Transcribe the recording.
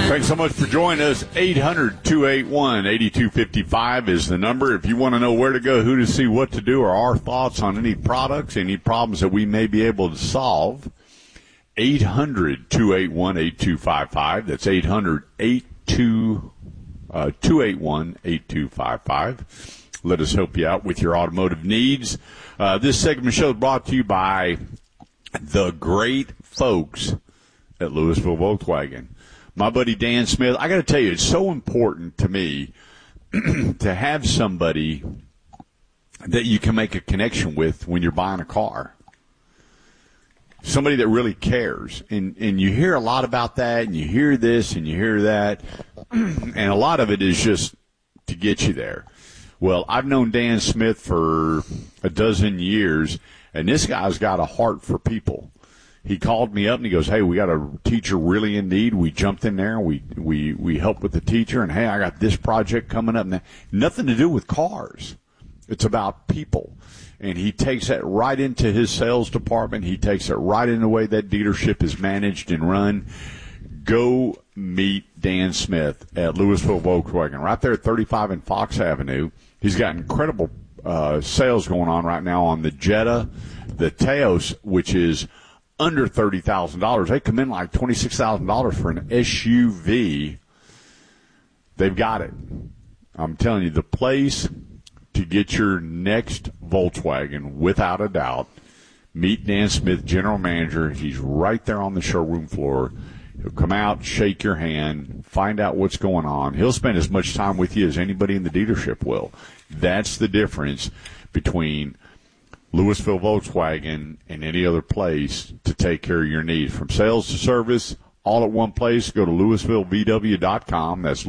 Thanks so much for joining us. 800-281-8255 is the number. If you want to know where to go, who to see, what to do, or our thoughts on any products, any problems that we may be able to solve, 800-281-8255. That's 800-281-8255. Let us help you out with your automotive needs. This segment show is brought to you by the great folks at Louisville Volkswagen. My buddy Dan Smith, I got to tell you, it's so important to me to have somebody that you can make a connection with when you're buying a car. Somebody that really cares. And you hear a lot about that, and you hear this, and you hear that, and a lot of it is just to get you there. Well, I've known Dan Smith for a dozen years, and this guy's got a heart for people. He called me up and he goes, "Hey, we got a teacher really in need." We jumped in there. We helped with the teacher, and hey, I got this project coming up. Nothing to do with cars. It's about people. And he takes that right into his sales department. He takes it right in the way that dealership is managed and run. Go meet Dan Smith at Louisville Volkswagen, right there at 35 and Fox Avenue. He's got incredible sales going on right now on the Jetta, the Taos, which is under $30,000. They come in like $26,000 for an SUV. They've got it. I'm telling you, the place to get your next Volkswagen, without a doubt. Meet Dan Smith, general manager. He's right there on the showroom floor. He'll come out, shake your hand, find out what's going on. He'll spend as much time with you as anybody in the dealership will. That's the difference between Louisville Volkswagen and any other place to take care of your needs. From sales to service, all at one place. Go to LouisvilleVW.com. That's